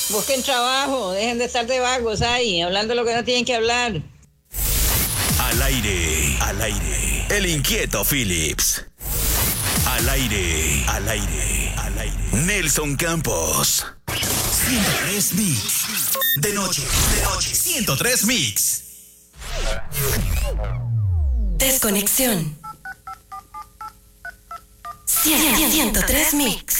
Busquen trabajo, dejen de estar de vagos ahí, hablando lo que no tienen que hablar. Al aire, el inquieto Phillips. Al aire, Nelson Campos. 103 Mix. De noche, 103 Mix. Desconexión. 103 Mix.